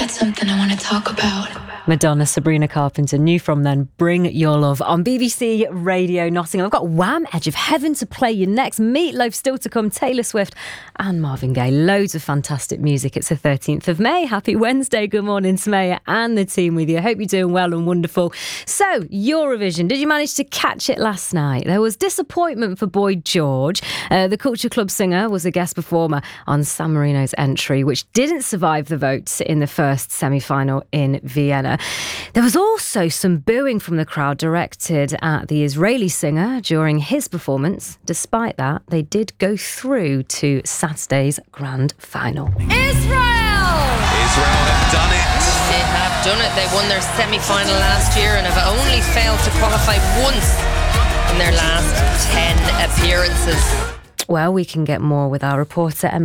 got something I want to talk about. Madonna, Sabrina Carpenter, new from then, Bring Your Love on BBC Radio Nottingham. I've got Wham! Edge of Heaven to play you next. Meatloaf still to come, Taylor Swift and Marvin Gaye. Loads of fantastic music. It's the 13th of May. Happy Wednesday. Good morning, Smaya and the team with you. I hope you're doing well and wonderful. So, Eurovision, did you manage to catch it last night? There was disappointment for Boy George. The Culture Club singer was a guest performer on San Marino's entry, which didn't survive the votes in the first semi-final in Vienna. There was also some booing from the crowd directed at the Israeli singer during his performance. Despite that, they did go through to Saturday's grand final. Israel have done it. They have done it. They won their semi-final last year and have only failed to qualify once in their last 10 appearances. Well, we can get more with our reporter, Emily